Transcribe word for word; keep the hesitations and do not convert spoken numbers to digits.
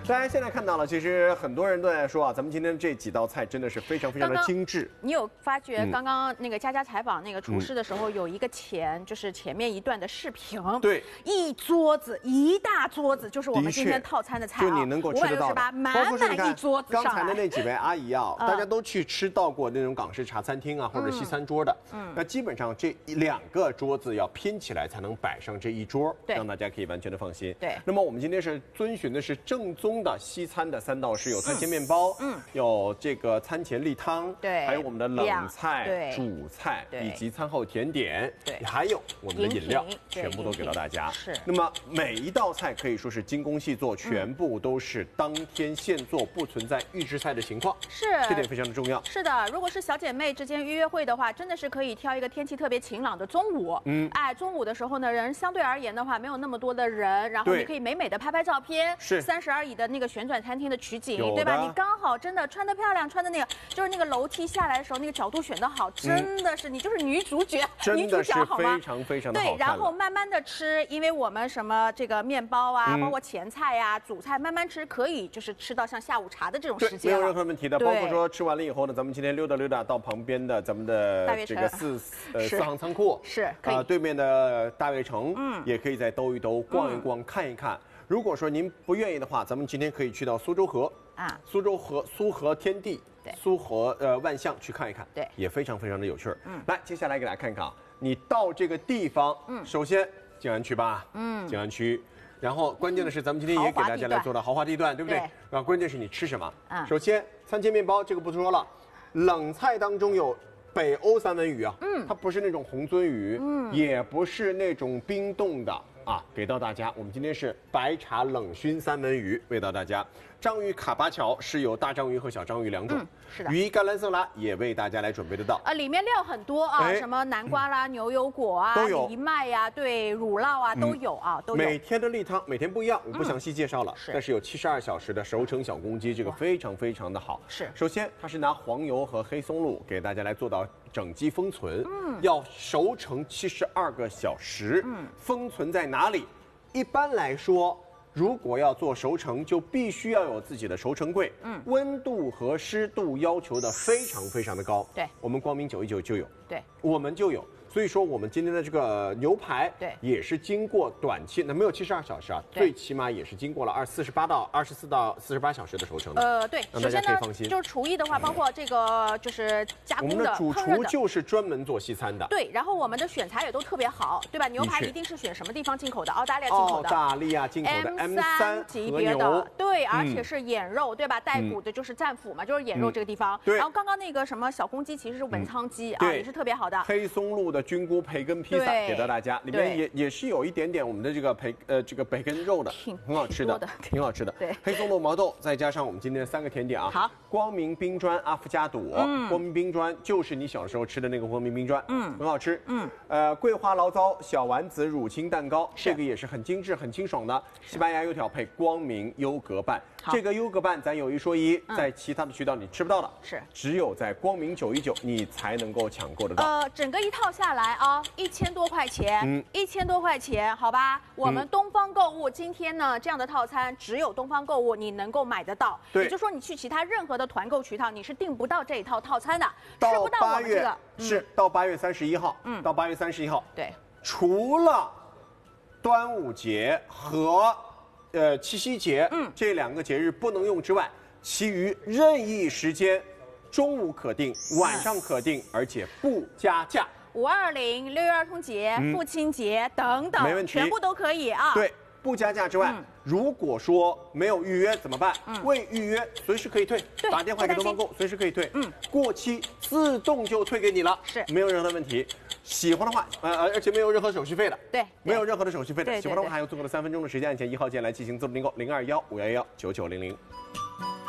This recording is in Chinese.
大家现在看到了，其实很多人都在说啊，咱们今天这几道菜真的是非常非常的精致。 你有发觉刚刚那个佳佳采访那个厨师的时候，有一个前就是前面一段的视频， 对， 一桌子一大桌子，就是我们今天套餐的菜啊， 就你能够吃得到的， 满满一桌子上来。 刚才的那几位阿姨啊，大家都去吃到过那种港式茶餐厅啊，或者西餐桌的，嗯，那基本上这两个桌子要拼起来才能摆上这一桌，让大家可以完全的放心。 对， 那么我们今天是遵循的是正宗的西餐的三道式，有餐前面包，嗯，有这个餐前例汤， 对， 还有我们的冷菜、主菜以及餐后甜点，对，还有我们的饮料，全部都给到大家。 是， 那么每一道菜可以说是精工细作，全部都是当天现做，不存在预制菜的情况， 是， 这点非常的重要。 是的，如果是小姐妹之间约会的话，真的是可以挑一个天气特别晴朗的中午，嗯，哎，中午的时候呢，人相对而言的话，没有那么多的人，然后你可以美美的拍拍照片， 是三十而已的那个旋转餐厅的取景，对吧？你刚好真的穿得漂亮，穿的那个就是那个楼梯下来的时候，那个角度选得好，真的是、嗯、你就是女主角， 真的是非常非常的好看。 对，然后慢慢的吃，因为我们什么这个面包啊，嗯、包括前菜呀、啊、主菜，慢慢吃可以就是吃到像下午茶的这种时间， 没有任何问题的。包括说吃完了以后呢，咱们今天溜达溜达到旁边的咱们的这个四呃四行仓库， 是可以、 呃、对面的大悦城，嗯，也可以再兜一兜、逛一逛、嗯、看一看。如果说您不愿意的话，咱们今天可以去到苏州河啊，苏州河、苏河天地、苏河呃万象去看一看，对，也非常非常的有趣儿。嗯，来，接下来给大家看看啊，你到这个地方，嗯，首先静安区吧，嗯，静安区，然后关键的是咱们今天也给大家来做到豪华地段，对不对？啊，关键是你吃什么？啊，首先餐前面包这个不说了，冷菜当中有北欧三文鱼啊，嗯，它不是那种红鳟鱼，嗯，也不是那种冰冻的。啊，给到大家，我们今天是白茶冷熏三文鱼，喂到大家。章鱼卡巴乔是有大章鱼和小章鱼两种，嗯、是的。鱼甘蓝色拉也为大家来准备得到。 呃，里面料很多啊，哎、什么南瓜啦、嗯、牛油果啊、 都有， 藜麦呀、啊，对，乳酪啊、嗯、都有啊，都有。 每天的例汤每天不一样，我不详细介绍了。嗯、但是有七十二小时的熟成小公鸡，这个非常非常的好。 是， 首先它是拿黄油和黑松露给大家来做到整鸡封存，嗯，要熟成七十二个小时，嗯，封存在哪里？一般来说，如果要做熟成，就必须要有自己的熟成柜，嗯，温度和湿度要求的非常非常的高。 对， 我们光明九一九就有， 对， 我们就有。所以说，我们今天的这个牛排，对，也是经过短期，那没有七十二小时啊，最起码也是经过了二四十八到二十四到四十八小时的熟成的。 呃，对， 让大家可以放心。 就是厨艺的话，包括这个就是加工的， 我们的主厨就是专门做西餐的。 对，然后我们的选材也都特别好，对吧？牛排一定是选什么地方进口的？澳大利亚进口的。 澳大利亚进口的 M 三级别的，对，而且是眼肉，对吧？带骨的就是战斧嘛，就是眼肉这个地方。对。然后刚刚那个什么小公鸡其实是文昌鸡啊，也是特别好的。 黑松露的菌菇培根披萨给到大家，里面也也是有一点点我们的这个培呃这个培根肉的，很好吃的，挺好吃的。对，黑松露毛豆再加上我们今天的三个甜点啊，好，光明冰砖阿芙加朵，嗯，光明冰砖就是你小时候吃的那个光明冰砖，嗯，很好吃，嗯，呃，桂花醪糟小丸子乳清蛋糕，这个也是很精致很清爽的，西班牙油条配光明优格拌，这个优格拌咱有一说一，在其他的渠道你吃不到的，是只有在光明九一九你才能够抢购得到。 呃，整个一套下来啊，一千多块钱，嗯，一千多块钱，好吧？我们东方购物今天呢，这样的套餐只有东方购物你能够买得到，对，也就是说你去其他任何的团购渠道你是订不到这一套套餐的，吃不到我们这个。 是到八月三十一号，嗯，到八月三十一号， 对， 除了端午节和呃七夕节，嗯，这两个节日不能用之外，其余任意时间，中午可订，晚上可订，而且不加价。 五二零、六一儿童节、父亲节等等， 没问题， 全部都可以啊。 对，不加价之外，嗯、如果说没有预约怎么办？嗯、未预约随时可以退，打电话给东方购，随时可以退。嗯，过期自动就退给你了，是没有任何问题。喜欢的话，呃，而且没有任何手续费的， 对， 没有任何的手续费的。喜欢的话还有足够的三分钟的时间，按键一号键来进行自动订购，零二幺五幺幺九九零零。